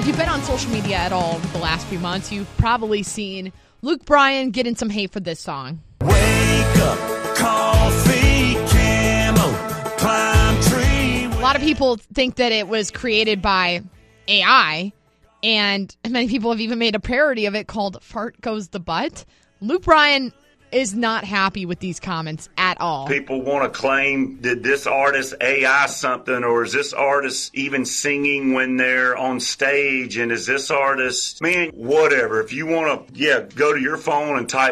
If you've been on social media at all over the last few months, you've probably seen Luke Bryan getting some hate for this song. Wake up, coffee, camel, climb tree. A lot of people think that it was created by AI, and many people have even made a parody of it called Fart Goes the Butt. Luke Bryan is not happy with these comments at all. People want to claim, did this artist AI something, or is this artist even singing when they're on stage, and is this artist, man, whatever. If you want to, go to your phone and type